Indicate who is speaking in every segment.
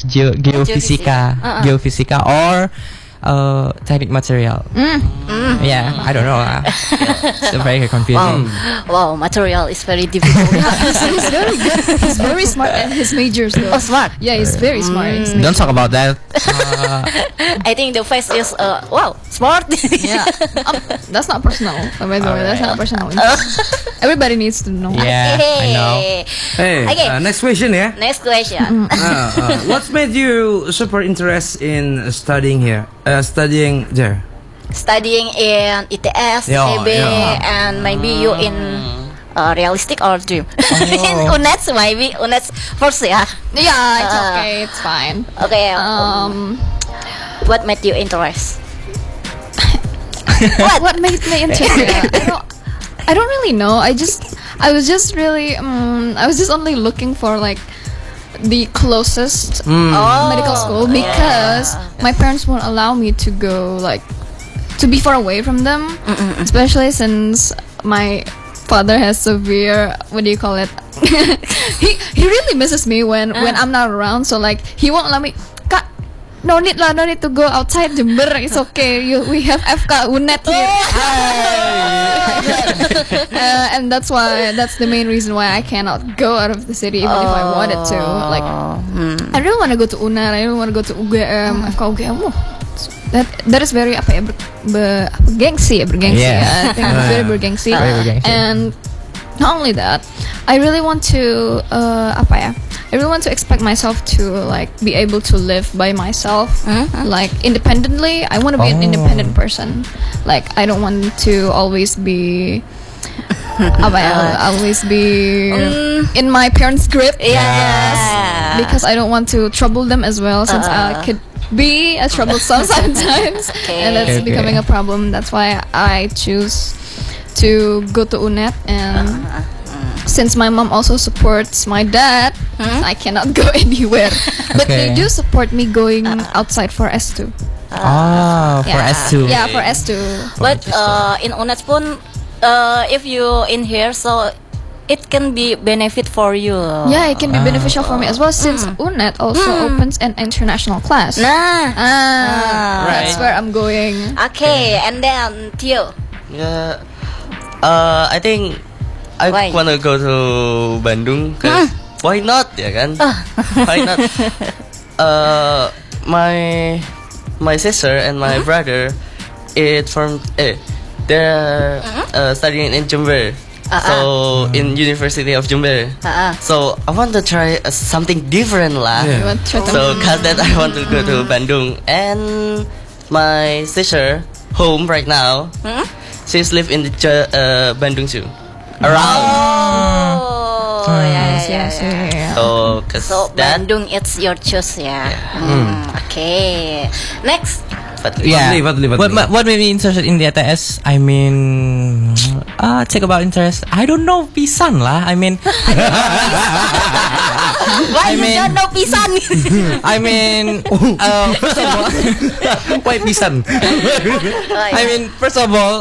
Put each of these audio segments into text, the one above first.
Speaker 1: geofisika, geofisika or technic material. Yeah, I don't know. It's very confusing.
Speaker 2: Wow, material is very difficult.
Speaker 3: He's very good. He's very smart at his majors though.
Speaker 2: Oh, smart.
Speaker 3: Yeah, he's very smart. at his
Speaker 1: Don't talk about that.
Speaker 2: I think the face is wow, smart.
Speaker 3: Yeah, that's not personal. By the way, that's not personal. Everybody needs to know.
Speaker 1: Yeah, I know.
Speaker 4: Hey,
Speaker 2: Okay.
Speaker 4: next question ya.
Speaker 2: Next question.
Speaker 4: What's made you super interested in studying here? Studying there.
Speaker 2: Studying in ITS,
Speaker 4: Yeah,
Speaker 2: maybe,
Speaker 4: yeah.
Speaker 2: and maybe you in realistic or dream. In UNES, maybe UNES first, yeah.
Speaker 3: Yeah, it's okay. It's fine.
Speaker 2: Okay. What made you interest?
Speaker 3: What made me interested? I don't really know. I was just really I was just only looking for like the closest medical school because my parents won't allow me to go like to be far away from them, especially since my father has severe, what do you call it? he really misses me when I'm not around, so like he won't allow me. Kak, no need to go outside Jember. It's okay. We have FK UNED here. And that's the main reason why I cannot go out of the city even if I wanted to. Like I really want to go to UNED. I really want to go to UGM, FK UGM. That is very bergengsi.
Speaker 1: Yeah.
Speaker 3: I think it's very bergengsi. And not only that, I really want to I really want to expect myself to like be able to live by myself, like independently. I want to be an independent person. Like I don't want to always be always be in my parents' grip.
Speaker 2: Yes.
Speaker 3: Because I don't want to trouble them as well, since I could be a troublesome sometimes, and that's becoming a problem. That's why I choose to go to UNED, and since my mom also supports my dad, I cannot go anywhere. But they do support me going outside for S2.
Speaker 1: For S2.
Speaker 3: Yeah, for S2.
Speaker 2: But in UNED pun, if you in here, so it can be benefit for you.
Speaker 3: Yeah, it can be beneficial for me as well, since UNED also opens an international class. That's where I'm going.
Speaker 2: Okay, and then Tio.
Speaker 5: Yeah, I think I wanna go to Bandung. Cause why not? Ya kan? Why not? My sister and my brother, they're studying in Jember. So in University of Jember. So I want to try something different lah. So cause that I want to go to Bandung, and my sister home right now. She's live in the Bandung too. Around.
Speaker 3: Yes.
Speaker 5: So cause
Speaker 2: So
Speaker 5: that.
Speaker 2: Bandung, it's your choice, yeah. Okay. Next.
Speaker 1: Yeah.
Speaker 4: What
Speaker 1: What made me interested in the ITS? I mean, talk about interest. I don't know pisan lah. I mean,
Speaker 2: Why you don't know pisan?
Speaker 1: I mean, first of all,
Speaker 4: Why pisan?
Speaker 1: I mean, first of all,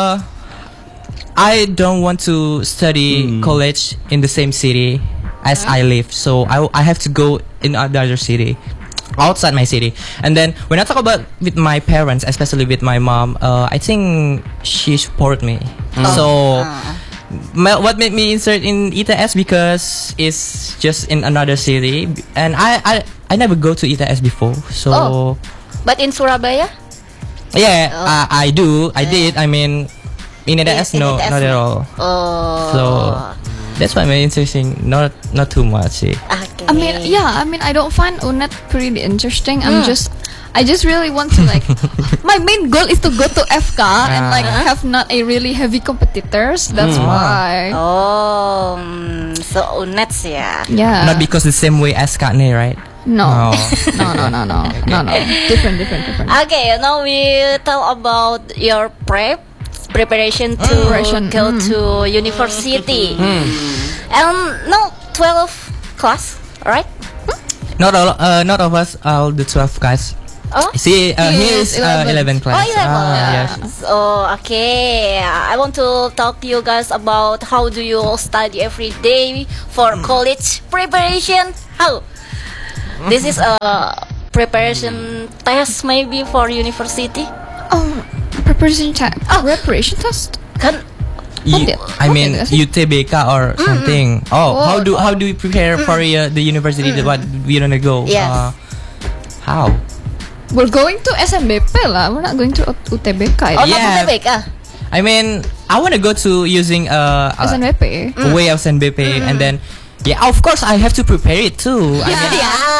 Speaker 1: I don't want to study college in the same city as I live, so I have to go in another city, outside my city. And then when I talk about with my parents, especially with my mom, I think she support me. So what made me insert in ITS because it's just in another city, and I never go to ITS before. So
Speaker 2: But in Surabaya?
Speaker 1: yeah, I did. I mean, in ITS, no,
Speaker 2: ITS,
Speaker 1: not at all.
Speaker 2: So
Speaker 1: That's why I'm interesting. Not too much.
Speaker 2: okay.
Speaker 3: I mean, I don't find UNED pretty interesting. I just really want to like. My main goal is to go to FK and like have not a really heavy competitors. That's why.
Speaker 2: Oh, so UNED ya.
Speaker 3: Yeah.
Speaker 1: Not because the same way as Katne, right?
Speaker 3: No.
Speaker 1: No.
Speaker 3: No. Different.
Speaker 2: Okay, now we tell about your preparation to go to university. And no 12 class, right?
Speaker 1: Not all of us. All the 12 guys.
Speaker 2: Oh,
Speaker 1: See, here is 11 class.
Speaker 2: Oh, 11.
Speaker 1: Yes.
Speaker 2: So, okay. I want to talk to you guys about how do you study every day for college preparation. How? This is a preparation test maybe for university.
Speaker 3: Preparation test.
Speaker 2: Kan
Speaker 1: I mean UTBK or something. How do we prepare for the university that what we gonna go?
Speaker 2: Yes.
Speaker 1: How?
Speaker 3: We're going to SNBP lah. We're not going to UTBK.
Speaker 2: Oh,
Speaker 1: Yeah.
Speaker 2: not UTBK.
Speaker 1: I mean, I want to go to using
Speaker 3: SNBP.
Speaker 1: way of SNBP and then of course I have to prepare it too. I mean,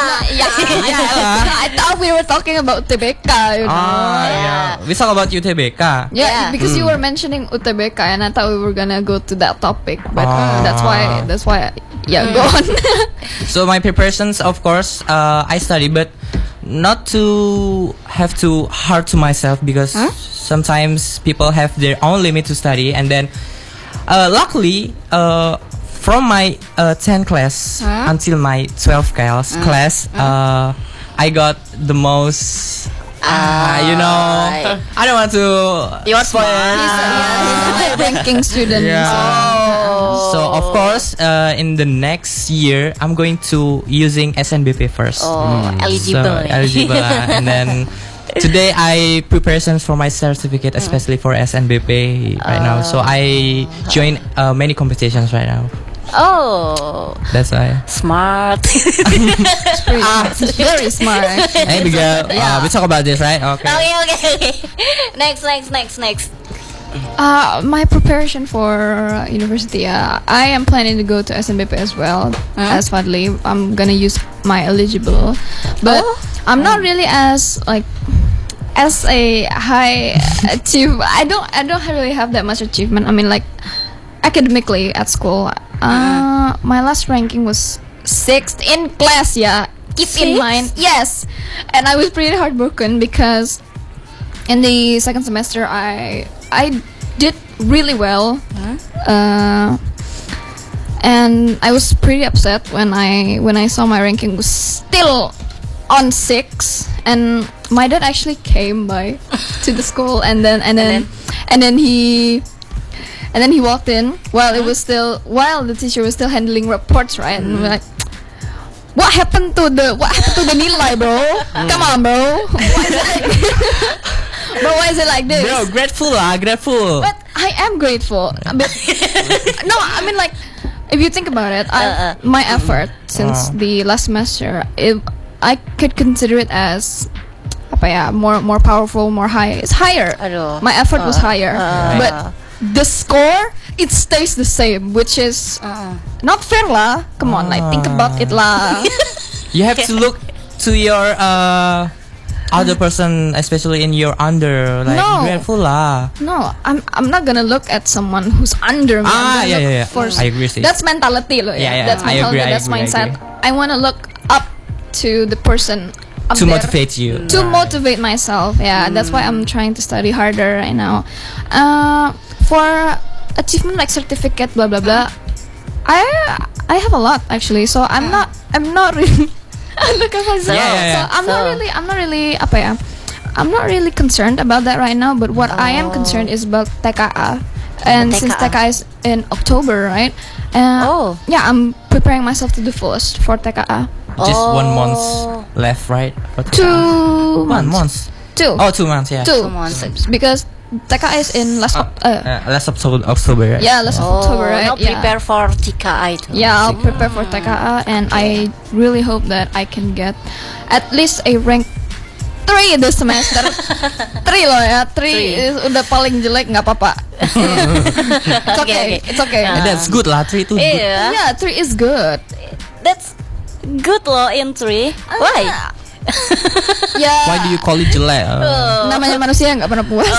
Speaker 3: I thought we were talking about UTBK. You know?
Speaker 1: We talk about UTBK.
Speaker 3: Yeah, because you were mentioning UTBK, and I thought we were gonna go to that topic, but that's why. Go on.
Speaker 1: So my preparations, of course, I study, but not to have too hard to myself because sometimes people have their own limit to study, and then luckily from my 10 class until my 12 class, I got the most. I don't want to.
Speaker 2: You're smart.
Speaker 3: He's a high-ranking student.
Speaker 1: So of course, in the next year, I'm going to using SNBP first.
Speaker 2: Eligible.
Speaker 1: So, eligible, and then today I preparations for my certificate, especially for SNBP right now. So I join many competitions right now.
Speaker 2: Oh,
Speaker 1: That's why.
Speaker 2: smart.
Speaker 3: Very smart.
Speaker 1: Hey, Miguel, we talk about this, right? Okay.
Speaker 2: Okay. Next.
Speaker 3: My preparation for university. I am planning to go to SNBP as well as Fadli. I'm gonna use my eligible, but I'm not really as a high achieve. I don't really have that much achievement. I mean, like academically at school. My last ranking was 6th in class. Yeah, keep in mind. Yes, and I was pretty heartbroken because in the second semester I did really well, and I was pretty upset when I saw my ranking was still on 6, and my dad actually came by to the school, and then he walked in while the teacher was still handling reports, right? And we're like, what happened to the nilai, bro? Come on, bro. Why is it like this?
Speaker 1: Bro, grateful.
Speaker 3: But I am grateful. But no, I mean, like, if you think about it, my effort since the last semester, I could consider it as more powerful, more high. It's higher. My effort was higher, but the score, it stays the same, which is not fair lah. Come on, like, think about it lah.
Speaker 1: You have to look to your other person, especially in your under, like grateful lah.
Speaker 3: No, I'm not gonna look at someone who's under me.
Speaker 1: Yeah. I agree.
Speaker 3: That's mentality loh.
Speaker 1: Yeah.
Speaker 3: That's mentality. That's mindset. I wanna look up to the person up
Speaker 1: to
Speaker 3: there.
Speaker 1: motivate you.
Speaker 3: To motivate myself. Yeah, that's why I'm trying to study harder right now. For achievement like certificate, blah blah blah. I have a lot actually. So I'm not really. Look at myself. So I'm not really concerned about that right now. But what I am concerned is about TKA, and since TKA is in October, right? Yeah, I'm preparing myself to the fullest for TKA.
Speaker 1: Just 1 month left, right? For
Speaker 3: 2 months.
Speaker 1: 1 month.
Speaker 3: 2.
Speaker 1: Oh, 2 months. Yeah.
Speaker 3: 2 months because TKA is in last
Speaker 1: October, right?
Speaker 3: Yeah, last October, right?
Speaker 2: Now prepare for TKA too.
Speaker 3: Yeah, I'll prepare for TKA, and I really hope that I can get at least a rank 3 this semester. 3 loh ya, 3 is udah paling jelek, nggak apa-apa. It's okay. It's okay.
Speaker 1: That's good lah, 3 itu.
Speaker 3: Yeah, 3 is good.
Speaker 2: That's good loh in 3. Why?
Speaker 3: Yeah.
Speaker 1: Why do you call it jelek?
Speaker 3: Namanya manusia nggak pernah puas.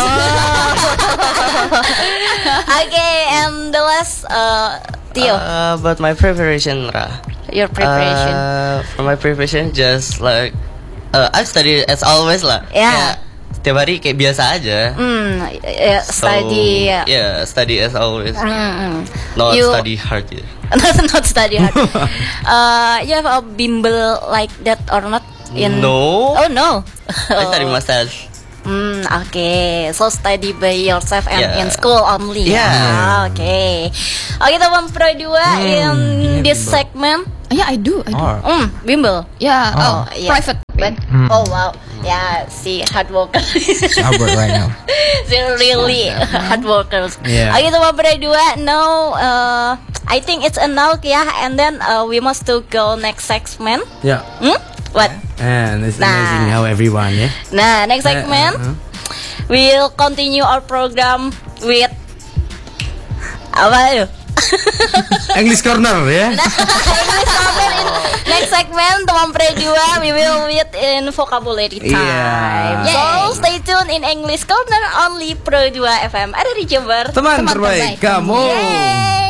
Speaker 2: Okay, and the last Tio.
Speaker 5: About my preparation, Ra.
Speaker 2: Your preparation.
Speaker 5: For my preparation, just like I study as always lah.
Speaker 2: Yeah.
Speaker 5: Setiap hari kayak biasa aja.
Speaker 2: Study.
Speaker 5: Yeah, study as always. Not study hard. Yeah.
Speaker 2: Not study hard. You have a bimbel like that or not?
Speaker 5: No.
Speaker 2: Oh no.
Speaker 5: I study myself.
Speaker 2: Okay. So study by yourself and in school only.
Speaker 5: Yeah.
Speaker 2: Okay. Kita Bang Pro 2 in this segment.
Speaker 3: Yeah, I do.
Speaker 2: Bimbel.
Speaker 3: Yeah.
Speaker 2: Yeah.
Speaker 3: Private.
Speaker 2: But oh wow, yeah. See, hard workers.
Speaker 1: Hard work right now.
Speaker 2: They're really hard workers.
Speaker 4: Yeah.
Speaker 2: Oke, teman berdua. No, I think it's enough ya. And then we must to go next segment.
Speaker 4: Yeah.
Speaker 2: What?
Speaker 4: And it's amazing how everyone, yeah.
Speaker 2: Nah, next segment we'll continue our program with apa yuk?
Speaker 4: English corner, ya.
Speaker 2: English corner in next segment, teman berdua. We will meet in vocabulary time.
Speaker 4: Yeah.
Speaker 2: So stay tuned in English corner only Pro 2 FM. Ada di Jember.
Speaker 4: Teman terbaik kamu.
Speaker 2: Yeay.